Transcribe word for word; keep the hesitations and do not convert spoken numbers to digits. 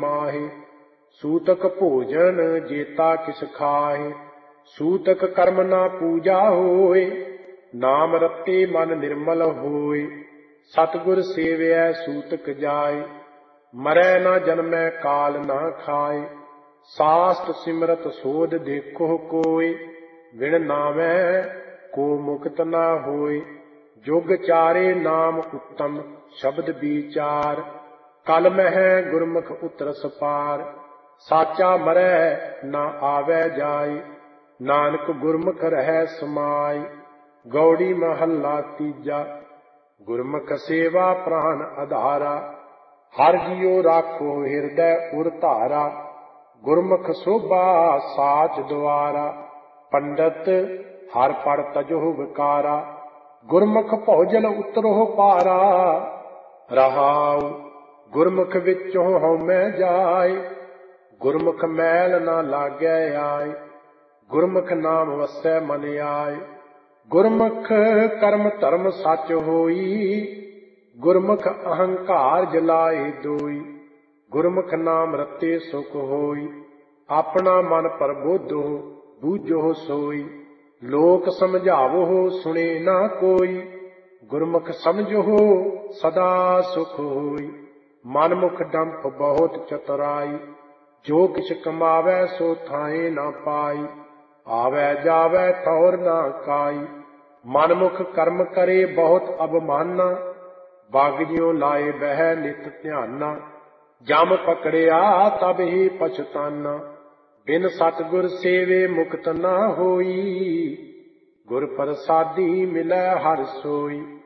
माहे। सूतक भोजन जेता किस खाहे, सूतक कर्म ना पूजा होए। नाम रते मन निर्मल होए, सतगुर सेवै सूतक जाए। मरै ना जन्मै काल ना खाए, सास्त सिमरत सोध देखो कोय। बिन नामै को मुक्त ना होए, जुग चारे नाम उत्तम शब्द विचार। कल मह गुरमुख उतरस पार, साचा मरै ना आवे जाए। नानक गुरमुख रहै समाय, गौड़ी महला तीजा। गुरमुख सेवा प्राण आधारा, हर जियो राखो हिरदय उर धारा। गुरमुख शोभा साच द्वारा, पंडित हर पढ़ तजो विकारा। गुरमुख भौजन उतरो पारा, रहाउ गुरमुख विचों हउमै जाय। गुरमुख मैल ना लागै आय, गुरमुख नाम वसै मन आय। गुरमुख कर्म धर्म सच होई, गुरमुख अहंकार जलाए दोई। गुरमुख नाम रते सुख होई, अपना मन प्रबोधो बूझो सोई। लोक समझावो सुने ना कोई, गुरमुख समझो सदा सुख होई। मनमुख डंप बहुत चतुराई, जो किछ कमावै सो थाए ना पाई। आवै जावै ठौर ना काई, मनमुख कर्म करे बहुत अबमाना। बाग ज्यों लाए बह नित ध्याना, जम पकड़िया तब ही पछताना। बिन सतगुर सेवे मुक्त ना होई, गुर प्रसादी मिलै हर सोई।